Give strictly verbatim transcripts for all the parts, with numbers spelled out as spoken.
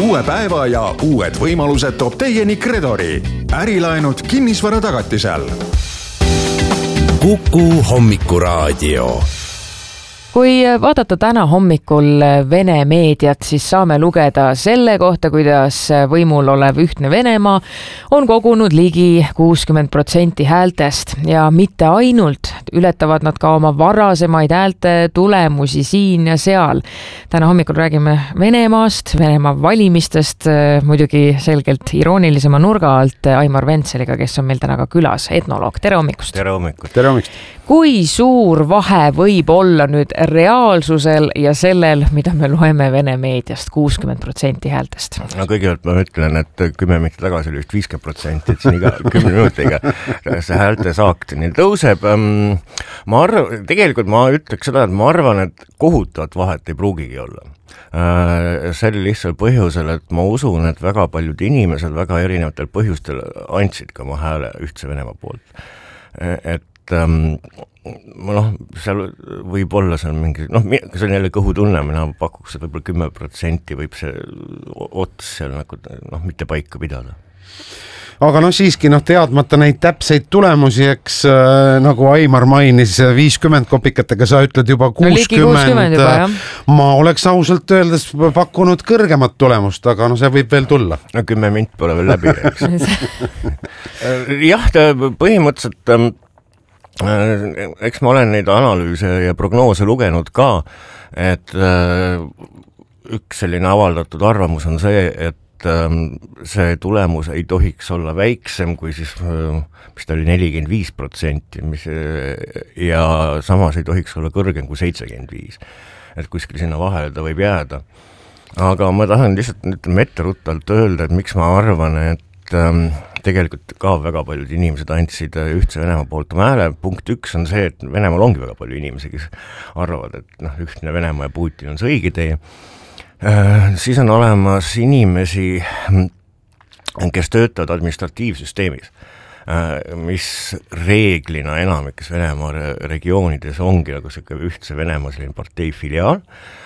uue päeva ja uued võimalused toob teieni Kredori. Ärilaenud kinnisvara tagatisel. Kuku hommikuraadio. Kui vaadata täna hommikul Vene meediat, siis saame lugeda selle kohta, kuidas võimul olev Ühtne Venemaa on kogunud ligi kuuskümmend protsenti häältest ja mitte ainult, ületavad nad ka oma varasemaid häälte tulemusi siin ja seal. Täna hommikul räägime Venemaast, Venemaa valimistest, muidugi selgelt iroonilisema nurga alt Aimar Ventseliga, kes on meil täna ka külas, etnoloog. Tere hommikust! Tere hommikust! Tere hommikust! Kui suur vahe võib olla nüüd reaalsusel ja sellel, mida me loeme Vene meediast, kuuskümmend protsenti häältest? No kõigepealt ma ütlen, et kümme minutit tagasi oli vist viiskümmend protsenti, et siin iga kümne minutiga see häälte saakt nii tõuseb. Ma arv, tegelikult ma ütleks seda, et ma arvan, et kohutavat vahet ei pruugigi olla. Sel lihtsal põhjusel, et ma usun, et väga paljud inimesed väga erinevatel põhjustel andsid ka oma hääle Ühtse Venemaa poolt. Et Um, noh, seal võib olla seal mingi, noh, see on jälle kõhutunne, mina pakuks, et võib-olla kümme protsenti võib see ots seal nagu, noh, mitte paika pidada. Aga noh, siiski noh, teadmata neid täpseid tulemusi, eks äh, nagu Aimar mainis viiskümmend kopikatega, sa ütled juba kuuskümmend, no, juba, ma oleks ausalt öeldes pakkunud kõrgemat tulemust, aga no see võib veel tulla. No kümme mint pole veel läbi, eks. Jah, põhimõtteliselt ähm, eks ma olen neid analüüse ja prognoose lugenud ka, et üks selline avaldatud arvamus on see, et see tulemus ei tohiks olla väiksem kui siis, mis ta oli nelikümmend viis protsenti, mis, ja samas ei tohiks olla kõrgem kui seitsekümmend viis. Et kuskil sinna vahele ta võib jääda. Aga ma tahan lihtsalt ütleme etteruttalt öelda, et miks ma arvan, et tegelikult ka väga paljud inimesed andsid Ühtse Venemaa poolt oma hääle. Punkt üks on see, et Venemaal ongi väga palju inimesi, kes arvavad, et noh, Ühtne Venemaa ja Putin on see õige tee. Siis on olemas inimesi, kes töötavad administratiivsüsteemis, mis reeglina enamikes Venemaa regioonides ongi nagu see Ühtse Venemaa selline partei filiaal.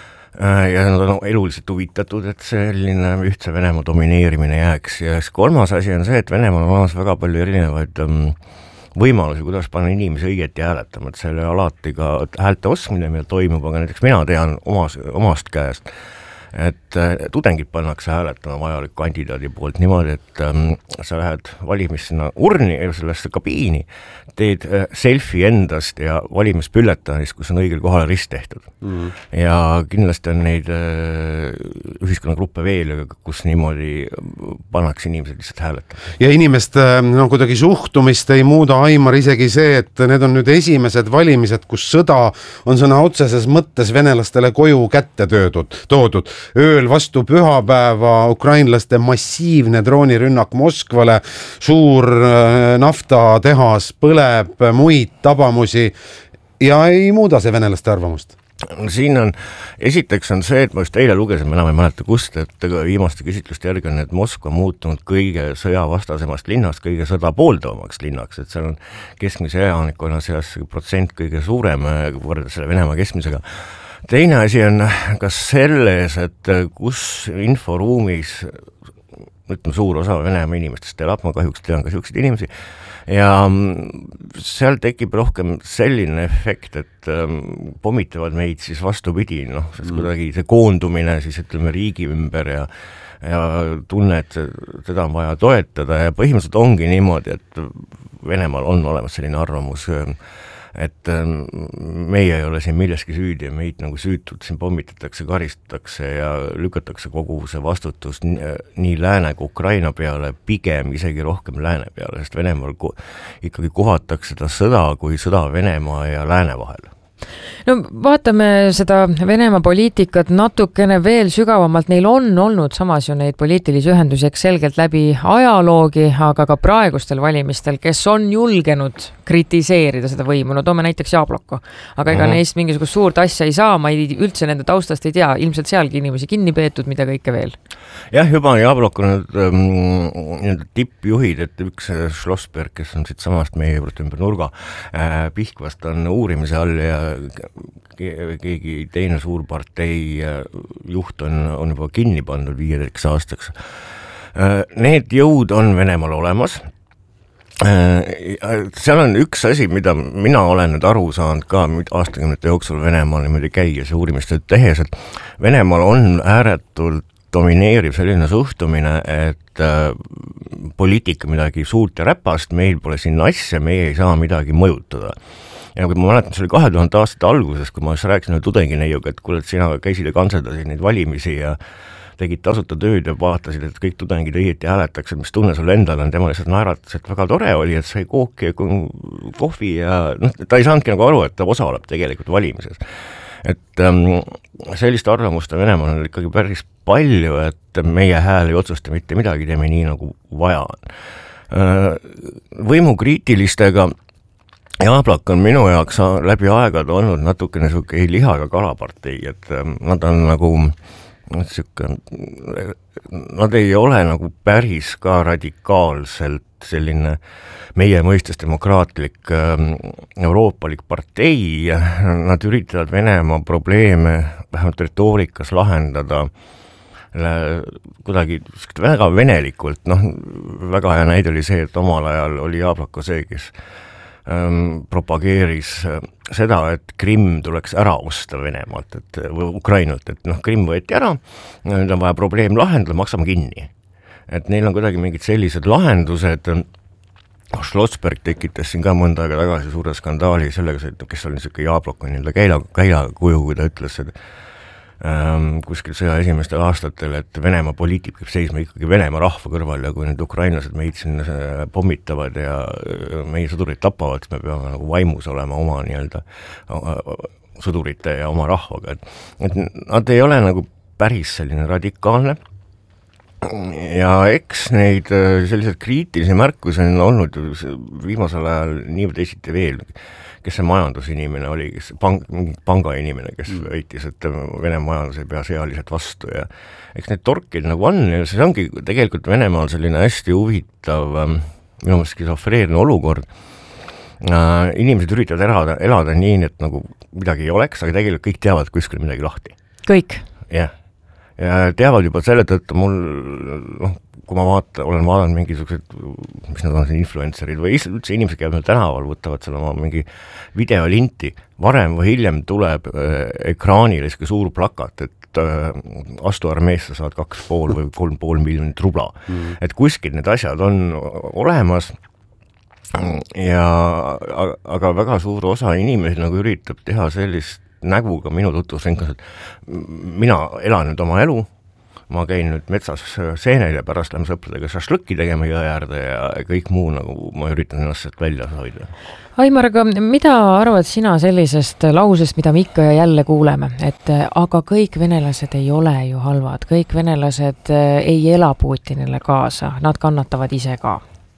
Ja nad on eluliselt huvitatud, et selline Ühtse Venemaa domineerimine jääks. Ja kolmas asi on see, et Venemaal on olemas väga palju erinevaid um, võimalusi, kuidas panna inimesi õieti hääletama, et selle alati ka häälte ostmine meil toimub, aga näiteks mina tean omas, omast käest, et äh, tudengid pannakse hääletama vajaliku kandidaadi poolt niimoodi, et ähm, sa lähed valimis sinna urni, sellesse kabiini, teed äh, selfie endast ja valimispülletanist, kus on õigel kohal rist tehtud. Mm. Ja kindlasti on neid äh, ühiskonnagruppe veel, kus niimoodi pannakse inimesed lihtsalt hääletama. Ja inimest no, kuidagi suhtumist ei muuda, Aimar, isegi see, et need on nüüd esimesed valimised, kus sõda on sõna otseses mõttes venelastele koju kätte töödud, toodud. Ööl vastu pühapäeva ukrainlaste massiivne droonirünnak Moskvale, suur naftatehas põleb, muid tabamusi ja ei muuda see venelaste arvamust. Siin on, esiteks on see, et ma just eile lugesin, ma enam ei mäleta kust, et viimaste küsitluste järgi on, et Moskva muutunud kõige sõjavastasemast linnast, kõige sõda pooldavamaks linnaks, et seal on keskmise elanikkonna seas protsent kõige suurem võrreldes selle Venemaa keskmisega. Teine asi on kas selles, et kus inforuumis ütleme, suur osa Venemaa inimestest elab, ma kahjuks tean ka selliseid inimesi, ja seal tekib rohkem selline efekt, et um, pommitavad meid siis vastupidi, noh, sest kuidagi see koondumine siis ütleme riigi ümber ja, ja tunne, et seda on vaja toetada ja põhimõtteliselt ongi niimoodi, et Venemaal on olemas selline arvamus, et meie ei ole siin milleski süüdi ja meid nagu süütud siin pommitatakse, karistatakse ja lükatakse kogu see vastutus nii lääne kui Ukraina peale, pigem isegi rohkem lääne peale, sest Venemaal ikkagi kuvatakse seda sõda kui sõda Venemaa ja lääne vahel. No vaatame seda Venemaa poliitikat natukene veel sügavamalt. Neil on olnud samas ju neid poliitilisi ühendusi selgelt läbi ajaloogi, aga ka praegustel valimistel, kes on julgenud kritiseerida seda võimu. No toome näiteks Jabloko. Aga ega mm-hmm. neist mingisugust suurt asja ei saa, ma ei, üldse nende taustast ei tea. Ilmselt sealgi inimesi kinni peetud, mida kõike veel. Jah, juba Jabloko nüüd ähm, tippjuhid, et üks Schlossberg, kes on siit samast meie juurde ümber nurga, äh, Pihkvast on uurimise all ja keegi teine suur partei juht on, on juba kinni pandud viieks aastaks. Need jõud on Venemaal olemas. Seal on üks asi, mida mina olen nüüd aru saanud ka aastakümnete jooksul Venemaal niimoodi käies ja uurimistööd tehes, et Venemaal on ääretult domineeriv selline suhtumine, et äh, poliitika midagi suurt ja räpast, meil pole sinna asja, meie ei saa midagi mõjutada. Ja kui ma mäletan, see oli kahe tuhande aastate alguses, kui ma rääkisin tudengineiuga, et kuule, et sina käisid ja kantseldasid neid valimisi ja tegid tasuta tööd ja vaatasid, et kõik tudengid õieti hääletakse, mis tunne sul endal on, tema lihtsalt naeratas, et väga tore oli, et sai kooki ja kohvi ja noh, ta ei saanudki nagu aru, et ta osaleb tegelikult valimises. Et ähm, sellist arvamust Venemaal on ikkagi päris palju, et meie hääl ei otsusta mitte midagi, teeme nii nagu vaja on. Võimukriitilistega Jaablak on minu jaoks läbi aegad olnud natukene niisugune ei lihaga kalapartei, et nad on nagu niisugune, nad ei ole nagu päris ka radikaalselt selline meie mõistes demokraatlik euroopalik partei, nad üritavad Venemaa probleeme vähemalt retoorikas lahendada kuidagi väga venelikult, noh, väga hea näide oli see, et omal ajal oli Jaablako see, kes ähm, propageeris seda, et Krimm tuleks ära osta Venemaalt, et, või Ukrainalt, et noh, Krimm võeti ära, nüüd on vaja probleem lahendada, maksame kinni. Et neil on kuidagi mingid sellised lahendused, Schlossberg tekitas siin ka mõnda aega tagasi suure skandaali sellega, kes oli niisugune Jaablak on nii-öelda käila, käila kuju, kui ta ütles, et ähm, kuskil sõja esimestel aastatel, et Venemaa poliitik peab seisma ikkagi Venemaa rahva kõrval ja kui need ukrainlased meid siin pommitavad ja meie sõdurid tapavad, siis me peame nagu vaimus olema oma nii-öelda sõdurite ja oma rahvaga. Et, et nad ei ole nagu päris selline radikaalne. Ja eks neid sellised kriitilisi märkusi on olnud viimasel ajal nii või teisiti veel, kes see majandusinimene oli, kes pang, panga inimene, kes mm. väitis, et Vene majandus ei pea sõjaliselt vastu ja eks need torkid nagu on ja see ongi tegelikult Venemaal selline hästi huvitav, minu mõttes skisofreerne olukord. Inimesed üritavad elada, elada nii, et nagu midagi ei oleks, aga tegelikult kõik teavad kuskil midagi lahti. Kõik? Jah. Yeah. Ja teavad juba selle tõttu mul, noh, kui ma vaata, olen vaadanud mingisugused, mis nad on siin influencerid või üldse inimesed käivad meil tänaval, võtavad selle oma mingi videolinti, varem või hiljem tuleb äh, ekraanile iski suur plakat, et äh, astu armeesse saad kaks pool või kolm pool miljonit rubla. Mm. Et kuskil need asjad on olemas ja aga väga suur osa inimesi nagu üritab teha sellist näguga minu tutvusringas, et mina elan nüüd oma elu, ma käin nüüd metsas seenel ja pärast lähen sõpradega šašlõkki tegema jõe äärde ja kõik muu nagu ma üritan ennast sealt välja hoida. Aimar, aga mida arvad sina sellisest lausest, mida me ikka ja jälle kuuleme, et aga kõik venelased ei ole ju halvad, kõik venelased ei ela Putinile kaasa, nad kannatavad ise ka?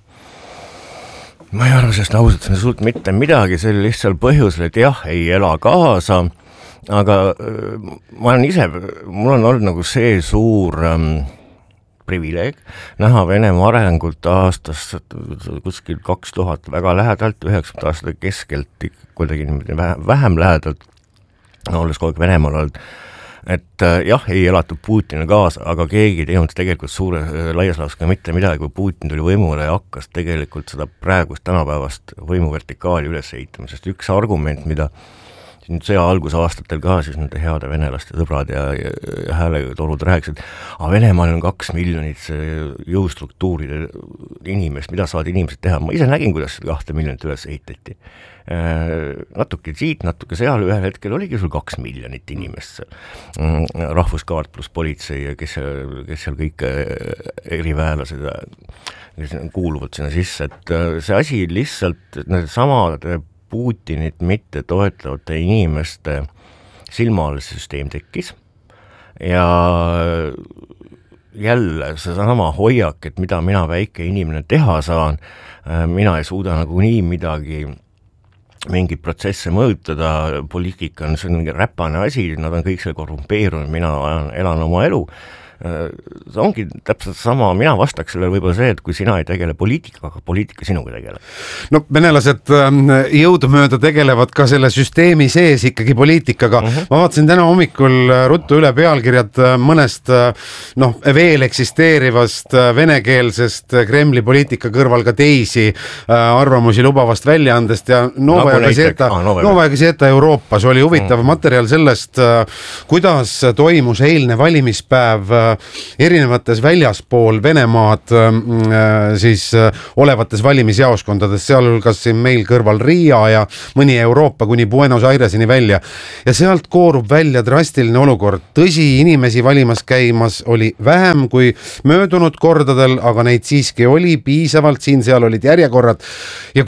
Ma ei arva sellest lausest suurt mitte midagi, see oli lihtsalt põhjusel, et jah, ei ela kaasa, aga ma olen ise, mul on olnud nagu see suur ähm, privileeg näha Venemaa arengut aastast kuskil kaks tuhat väga lähedalt, üheksakümnendate aastate keskelt kuidagi vähem lähedalt, olles kogu aeg Venemaal olnud. Et jah, ei elatud Putinile kaasa, aga keegi ei teinud tegelikult suure laiaslaasega mitte midagi, kui Putin tuli võimule ja hakkas tegelikult seda praegust tänapäevast võimuvertikaali üles ehitama, sest üks argument, mida siin sõja alguse aastatel ka siis nende heade venelaste sõbrad ja, ja, ja hääletorud rääkisid, aga Venemaal on kaks miljonit jõustruktuuride inimest, mida saavad inimesed teha. Ma ise nägin, kuidas seda kahte miljonit üles ehitati. Natuke siit, natuke seal, ühel hetkel oligi sul kaks miljonit inimest, rahvuskaart pluss politsei ja kes, kes seal kõik eriväelased kes kuuluvad sinna sisse, et see asi lihtsalt need samad Putinit mitte toetavate inimeste silmaal süsteem tekkis ja jälle see sama hoiak, et mida mina väike inimene teha saan, mina ei suuda nagu nii midagi mingeid protsesse mõjutada, poliitika on, see on mingi räpane asi, nad on kõik seal korrumpeerunud, mina elan oma elu, see ongi täpselt sama, mina vastaks sellele võib-olla see, et kui sina ei tegele poliitikaga, poliitika sinuga tegeleb. No venelased jõudumööda tegelevad ka selle süsteemi sees ikkagi poliitikaga. Uh-huh. Ma vaatasin täna hommikul ruttu üle pealkirjad mõnest noh, veel eksisteerivast venekeelsest Kremli poliitika kõrval ka teisi arvamusi lubavast väljaandest ja Novaja Gazeta, ah, Novaja Gazeta Euroopas oli huvitav uh-huh. materjal sellest, kuidas toimus eilne valimispäev erinevates väljaspool Venemaad siis olevates valimisjaoskondades, sealhulgas siin meil kõrval Riia ja mõni Euroopa kuni Buenos Airesini välja. Ja sealt koorub välja drastiline olukord. Tõsi, inimesi valimas käimas oli vähem kui möödunud kordadel, aga neid siiski oli piisavalt, siin seal olid järjekorrad. Ja